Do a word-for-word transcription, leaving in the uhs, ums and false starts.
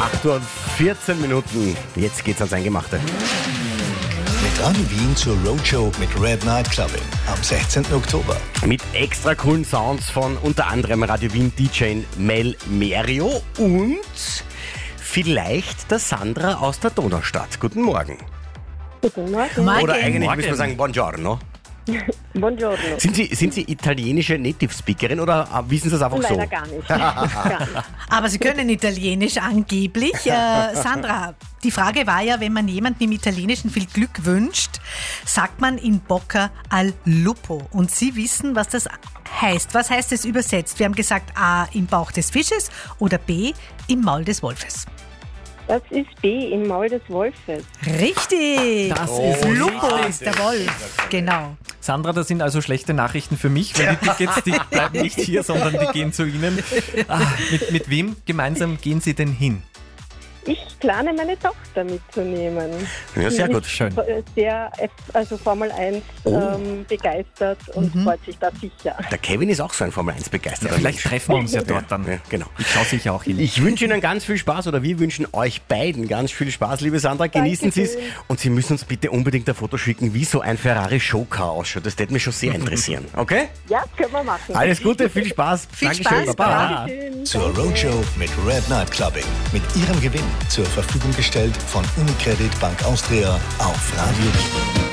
acht Uhr und vierzehn Minuten. Jetzt geht's ans Eingemachte. Mit Radio Wien zur Roadshow mit Red Night Clubbing am sechzehnten Oktober. Mit extra coolen Sounds von unter anderem Radio Wien D J Mel Merio und vielleicht der Sandra aus der Donaustadt. Guten Morgen. Guten Morgen. Morgen. Oder eigentlich Morgen. müssen wir sagen Buongiorno. Buongiorno. Sind Sie, sind Sie italienische Native Speakerin oder wissen Sie es einfach so? Leider gar nicht. gar nicht. Aber Sie können Italienisch angeblich. Äh, Sandra, die Frage war ja, wenn man jemandem im Italienischen viel Glück wünscht, sagt man in bocca al lupo. Und Sie wissen, was das heißt. Was heißt es übersetzt? Wir haben gesagt A, im Bauch des Fisches oder B, im Maul des Wolfes. Das ist B, im Maul des Wolfes. Richtig! Das Oh, ist Lupo richtig. ist der Wolf. Genau. Sandra, das sind also schlechte Nachrichten für mich, weil die Tickets, die bleiben nicht hier, sondern die gehen zu Ihnen. Ah, mit, mit wem gemeinsam gehen Sie denn hin? Ich plane, meine Tochter mitzunehmen. Ja, sehr Die gut. ist Schön. Sehr, also Formel eins Oh. ähm, begeistert und freut sich da sicher. Der Kevin ist auch so ein Formel eins begeisterter Vielleicht Mensch. treffen wir uns ja dort dann. Ja, genau. Ich schaue sicher auch hin. Ich wünsche Ihnen ganz viel Spaß oder wir wünschen euch beiden ganz viel Spaß, liebe Sandra. Genießen Sie es und Sie müssen uns bitte unbedingt ein Foto schicken, wie so ein Ferrari Showcar ausschaut. Das würde mich schon sehr interessieren. Okay? Ja, können wir machen. Alles Gute, viel Spaß. Viel Dankeschön, Spaß, Baba. Dankeschön. Zur Roadshow mit Red Night Clubbing. Mit Ihrem Gewinn zur Verfügung gestellt von Unicredit Bank Austria auf Radio Wien.